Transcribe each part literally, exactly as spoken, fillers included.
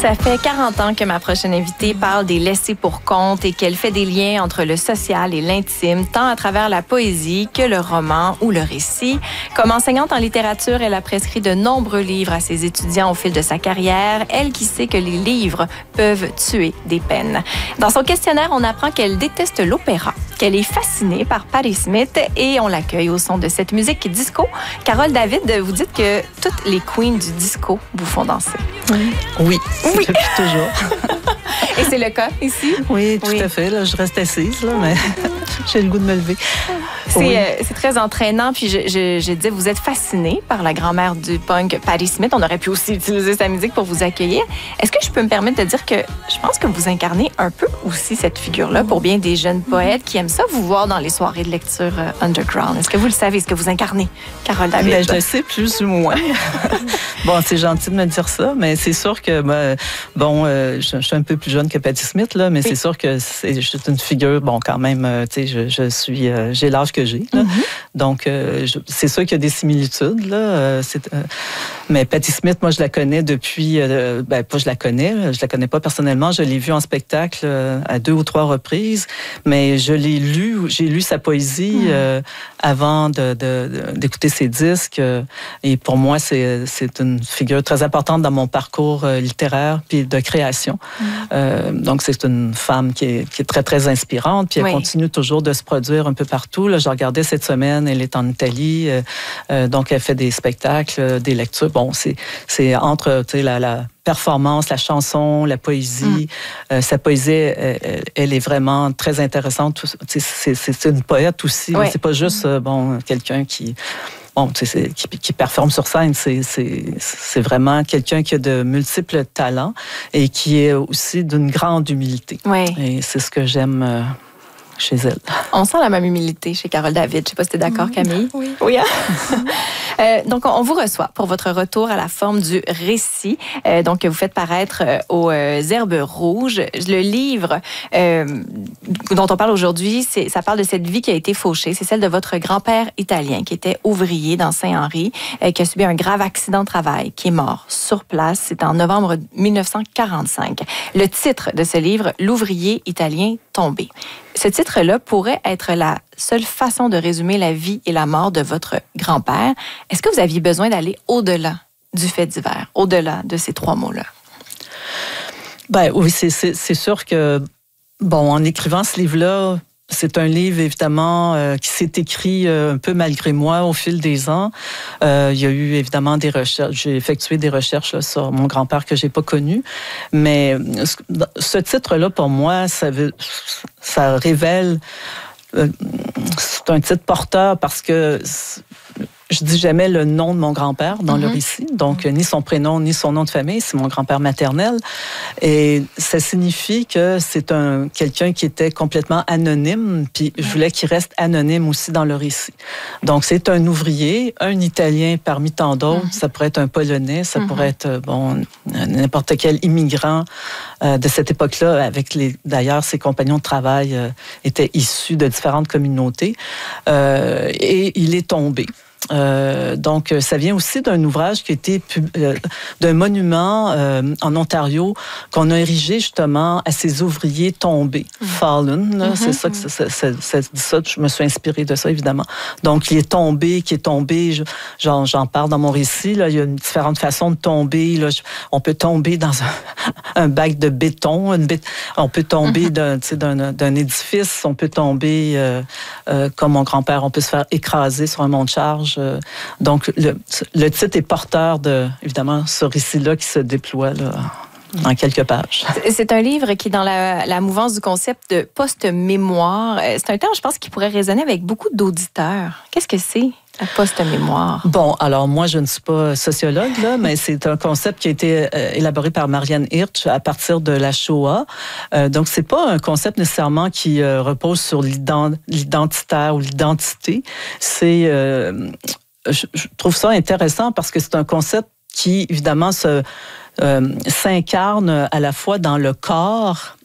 Ça fait quarante ans que ma prochaine invitée parle des laissés pour compte et qu'elle fait des liens entre le social et l'intime, tant à travers la poésie que le roman ou le récit. Comme enseignante en littérature, elle a prescrit de nombreux livres à ses étudiants au fil de sa carrière, elle qui sait que les livres peuvent tuer des peines. Dans son questionnaire, on apprend qu'elle déteste l'opéra, qu'elle est fascinée par Patti Smith et on l'accueille au son de cette musique disco. Carole David, vous dites que toutes les queens du disco vous font danser. Oui, oui, oui. Depuis toujours. Et c'est le cas ici? Oui, tout oui. à fait. Là, je reste assise, là, mais j'ai le goût de me lever. C'est, oui. euh, c'est très entraînant. Puis je, je, je dis, vous êtes fascinée par la grand-mère du punk, Patti Smith. On aurait pu aussi utiliser sa musique pour vous accueillir. Est-ce que je peux me permettre de dire que je pense que vous incarnez un peu aussi cette figure-là pour bien des jeunes poètes qui aiment ça vous voir dans les soirées de lecture euh, underground? Est-ce que vous le savez? Est-ce que vous incarnez Carole David? Ben, je le sais plus ou moins. Bon, c'est gentil de me dire ça, mais c'est sûr que, ben, bon, euh, je, je suis un peu plus jeune que Patti Smith, là, mais oui. c'est sûr que c'est juste une figure, bon, quand même, euh, tu sais, je, je suis, euh, j'ai l'âge que j'ai, là. Mm-hmm. Donc, euh, je, c'est sûr qu'il y a des similitudes, là. Euh, c'est, euh, mais Patti Smith, moi, je la connais depuis, euh, ben, pas je la connais, je la connais pas personnellement, je l'ai vue en spectacle euh, à deux ou trois reprises, mais je l'ai lu, j'ai lu sa poésie mm. euh, avant de, de, de, d'écouter ses disques, euh, et pour moi, c'est, c'est une figure très importante dans mon parcours euh, littéraire puis de création. Mm. Euh, donc, c'est une femme qui est, qui est très, très inspirante, puis elle oui. continue toujours de se produire un peu partout. Là, je regardais cette semaine, elle est en Italie, euh, euh, donc elle fait des spectacles, euh, des lectures. Bon, c'est, c'est entre, tu sais, la, la performance, la chanson, la poésie. Mm. Euh, sa poésie, elle, elle est vraiment très intéressante. C'est, c'est, c'est une poète aussi. Oui. C'est pas juste, euh, bon, quelqu'un qui... Bon, tu sais, qui, qui performe sur scène, c'est, c'est, c'est vraiment quelqu'un qui a de multiples talents et qui est aussi d'une grande humilité. Oui. Et c'est ce que j'aime euh, chez elle. On sent la même humilité chez Carole David. Je ne sais pas si tu es d'accord, Camille. Oui. Oui. euh, donc, on vous reçoit pour votre retour à la forme du récit. Euh, donc, vous faites paraître euh, aux euh, Herbes Rouges. Le livre euh, dont on parle aujourd'hui, c'est, ça parle de cette vie qui a été fauchée. C'est celle de votre grand-père italien qui était ouvrier dans Saint-Henri, euh, qui a subi un grave accident de travail, qui est mort sur place. C'était en novembre dix-neuf cent quarante-cinq. Le titre de ce livre, L'ouvrier italien tombé. Ce titre-là pourrait être la seule façon de résumer la vie et la mort de votre grand-père. Est-ce que vous aviez besoin d'aller au-delà du fait divers, au-delà de ces trois mots-là? Ben oui, c'est, c'est, c'est sûr que, bon, en écrivant ce livre-là, c'est un livre, évidemment, euh, qui s'est écrit euh, un peu malgré moi au fil des ans. Euh, il y a eu, évidemment, des recherches. J'ai effectué des recherches là, sur mon grand-père que j'ai pas connu. Mais ce, ce titre-là, pour moi, ça, veut, ça révèle... Euh, c'est un titre porteur parce que... Je dis jamais le nom de mon grand-père dans mm-hmm. le récit, donc ni son prénom ni son nom de famille, c'est mon grand-père maternel. Et ça signifie que c'est un quelqu'un qui était complètement anonyme, puis je voulais qu'il reste anonyme aussi dans le récit. Donc c'est un ouvrier, un Italien parmi tant d'autres, mm-hmm. ça pourrait être un Polonais, ça mm-hmm. pourrait être bon n'importe quel immigrant euh, de cette époque-là. Avec les, d'ailleurs, ses compagnons de travail euh, étaient issus de différentes communautés, euh, et il est tombé. Euh, donc, ça vient aussi d'un ouvrage qui a été pub... euh, d'un monument euh, en Ontario qu'on a érigé justement à ces ouvriers tombés, mmh. fallen. Là, mmh. C'est ça que ça, ça, ça, ça dit ça. Je me suis inspirée de ça évidemment. Donc, il est tombé, qui est tombé. Je, j'en, j'en parle dans mon récit. Là, il y a différentes façons de tomber. Là, je, on peut tomber dans un, un bac de béton. Une bé... On peut tomber mmh. d'un, tu sais, d'un, d'un édifice. On peut tomber euh, euh, comme mon grand-père. On peut se faire écraser sur un mont de charge. Donc, le, le titre est porteur de, évidemment, ce récit-là qui se déploie là, en quelques pages. C'est un livre qui est dans la, la mouvance du concept de post-mémoire. C'est un terme, je pense, qui pourrait résonner avec beaucoup d'auditeurs. Qu'est-ce que c'est, la post-mémoire? Bon, alors moi, je ne suis pas sociologue, là, mais c'est un concept qui a été euh, élaboré par Marianne Hirsch à partir de la Shoah. Euh, donc, c'est pas un concept nécessairement qui euh, repose sur l'ident- l'identitaire ou l'identité. C'est, euh, je, je trouve ça intéressant parce que c'est un concept qui, évidemment, se, euh, s'incarne à la fois dans le corps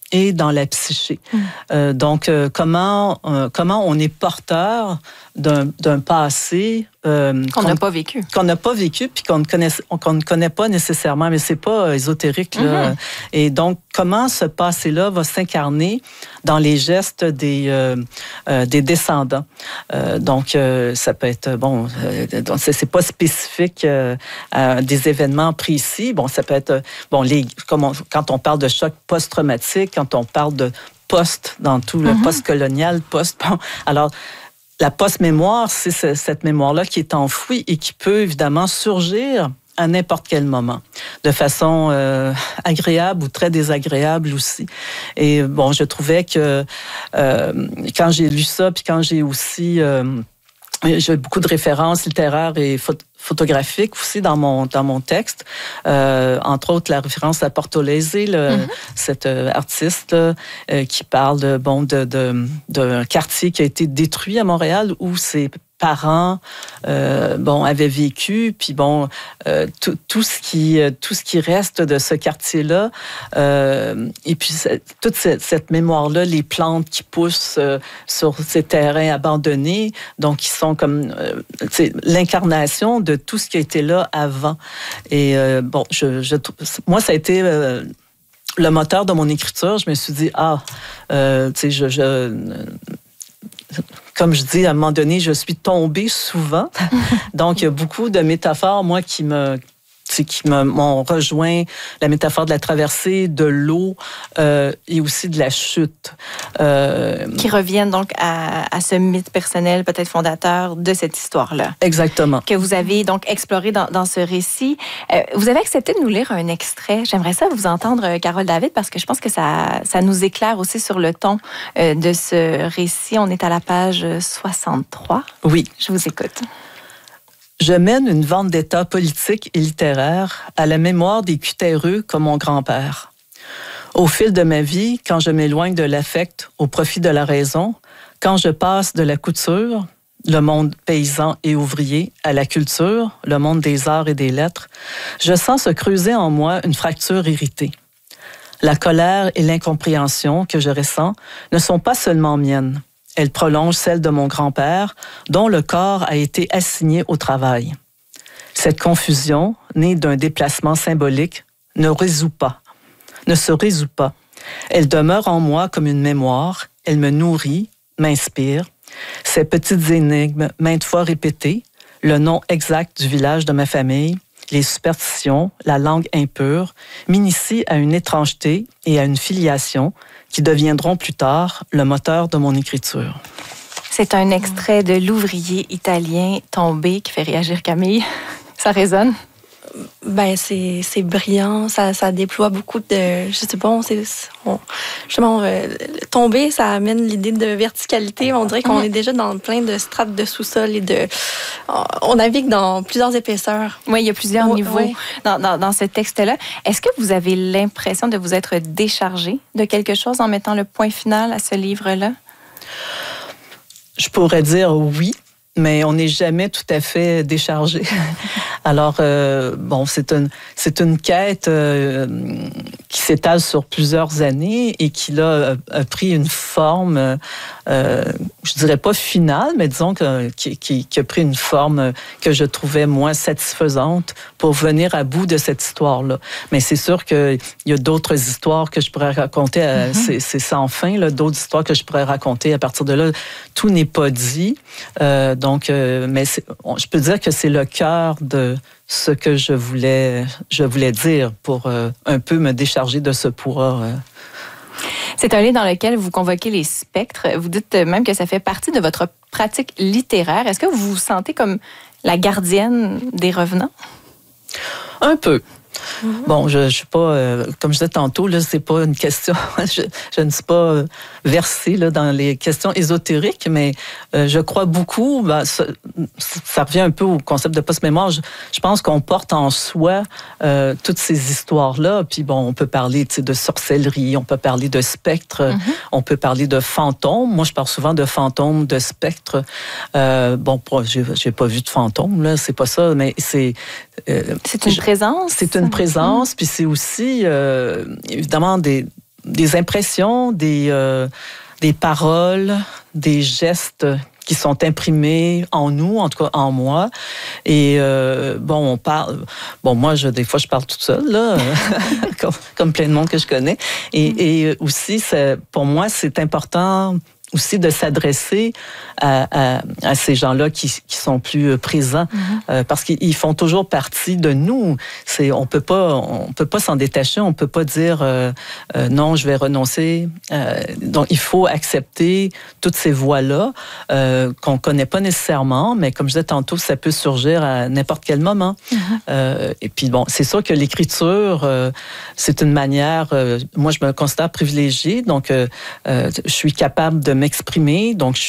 et dans la psyché. Mmh. Euh, donc, euh, comment, euh, comment on est porteur d'un, d'un passé euh, qu'on n'a pas vécu. Qu'on n'a pas vécu, puis qu'on ne connaît, qu'on ne connaît pas nécessairement, mais c'est pas ésotérique. Là. Mmh. Et donc, comment ce passé-là va s'incarner dans les gestes des, euh, euh, des descendants. Euh, donc, euh, ça peut être, bon, euh, c'est, c'est pas spécifique euh, à des événements précis. Bon, ça peut être, bon, les, comme on, quand on parle de choc post-traumatique, quand on parle de post, dans tout le mm-hmm. post-colonial, post, bon, alors, la post-mémoire, c'est ce, cette mémoire-là qui est enfouie et qui peut évidemment surgir à n'importe quel moment, de façon euh, agréable ou très désagréable aussi. Et bon, je trouvais que euh, quand j'ai lu ça, puis quand j'ai aussi... Euh, j'ai beaucoup de références littéraires et phot- photographiques aussi dans mon dans mon texte. Euh, entre autres, la référence à Portolese, le, mm-hmm. cet euh, artiste là, euh, qui parle de bon de, de d'un quartier qui a été détruit à Montréal où ses parents euh, bon avaient vécu, puis bon euh, tout, tout ce qui tout ce qui reste de ce quartier-là, euh, et puis toute cette, cette mémoire-là, les plantes qui poussent euh, sur ces terrains abandonnés, donc qui sont comme euh, l'incarnation de tout ce qui a été là avant. Et euh, bon, je, je moi ça a été euh, le moteur de mon écriture. Je me suis dit ah, euh, tu sais, je, je comme je dis, à un moment donné, je suis tombée souvent. Donc, il y a beaucoup de métaphores, moi, qui me... qui m'ont rejoint, la métaphore de la traversée, de l'eau euh, et aussi de la chute. Euh, qui reviennent donc à, à ce mythe personnel, peut-être fondateur de cette histoire-là. Exactement. Que vous avez donc exploré dans, dans ce récit. Euh, vous avez accepté de nous lire un extrait. J'aimerais ça vous entendre, Carole David, parce que je pense que ça, ça nous éclaire aussi sur le ton euh, de ce récit. On est à la page soixante-trois. Oui. Je vous écoute. Je mène une vendetta politique et littéraire à la mémoire des cutéreux comme mon grand-père. Au fil de ma vie, quand je m'éloigne de l'affect au profit de la raison, quand je passe de la couture, le monde paysan et ouvrier, à la culture, le monde des arts et des lettres, je sens se creuser en moi une fracture irritée. La colère et l'incompréhension que je ressens ne sont pas seulement miennes. Elle prolonge celle de mon grand-père, dont le corps a été assigné au travail. Cette confusion, née d'un déplacement symbolique, ne résout pas, ne se résout pas. Elle demeure en moi comme une mémoire, elle me nourrit, m'inspire. Ces petites énigmes, maintes fois répétées, le nom exact du village de ma famille, les superstitions, la langue impure, m'initient à une étrangeté et à une filiation qui deviendront plus tard le moteur de mon écriture. C'est un extrait de L'ouvrier italien tombé qui fait réagir Camille. Ça résonne? Ben, c'est, c'est brillant, ça, ça déploie beaucoup de... Je sais pas, c'est... On, justement, euh, tomber, ça amène l'idée de verticalité. On dirait qu'on mm-hmm. est déjà dans plein de strates de sous-sol et de... On navigue dans plusieurs épaisseurs. Oui, il y a plusieurs oui, niveaux oui. Dans, dans, dans ce texte-là. Est-ce que vous avez l'impression de vous être déchargé de quelque chose en mettant le point final à ce livre-là? Je pourrais dire oui. Mais on n'est jamais tout à fait déchargé. Alors, euh, bon, c'est une, c'est une quête euh, qui s'étale sur plusieurs années et qui, là, a, a pris une forme, euh, je dirais pas finale, mais disons que, qui, qui, qui a pris une forme que je trouvais moins satisfaisante pour venir à bout de cette histoire-là. Mais c'est sûr qu'il y a d'autres histoires que je pourrais raconter, à, mm-hmm. c'est, c'est sans fin, là, d'autres histoires que je pourrais raconter à partir de là. Tout n'est pas dit. Euh, Donc, euh, mais c'est, je peux dire que c'est le cœur de ce que je voulais, je voulais dire pour euh, un peu me décharger de ce poids. Euh. C'est un livre dans lequel vous convoquez les spectres. Vous dites même que ça fait partie de votre pratique littéraire. Est-ce que vous vous sentez comme la gardienne des revenants? Un peu. Mm-hmm. Bon, je ne suis pas, euh, comme je disais tantôt, là, c'est pas une question, je, je ne suis pas euh, versée là, dans les questions ésotériques, mais euh, je crois beaucoup, ben, ça, ça revient un peu au concept de post-mémoire, je, je pense qu'on porte en soi euh, toutes ces histoires-là, puis bon, on peut parler de sorcellerie, on peut parler de spectres, mm-hmm. on peut parler de fantômes, moi je parle souvent de fantômes, de spectres, euh, bon, j'ai, j'ai pas vu de fantômes, là, c'est pas ça, mais c'est... Euh, c'est une je, présence? C'est une présence, puis c'est aussi, euh, évidemment, des, des impressions, des, euh, des paroles, des gestes qui sont imprimés en nous, en tout cas en moi. Et euh, bon, on parle... Bon, moi, je, des fois, je parle toute seule, là, comme, comme plein de monde que je connais. Et, mm. et aussi, pour moi, c'est important aussi de s'adresser à, à, à ces gens-là qui, qui sont plus présents, mm-hmm. euh, parce qu'ils font toujours partie de nous. C'est, on peut pas, on peut pas s'en détacher, on peut pas dire euh, euh, non, je vais renoncer. Euh, donc, il faut accepter toutes ces voix-là euh, qu'on connaît pas nécessairement, mais comme je disais tantôt, ça peut surgir à n'importe quel moment. Mm-hmm. Euh, et puis bon, c'est sûr que l'écriture, euh, c'est une manière. Euh, moi, je me considère privilégiée, donc euh, euh, je suis capable de m'exprimer, donc je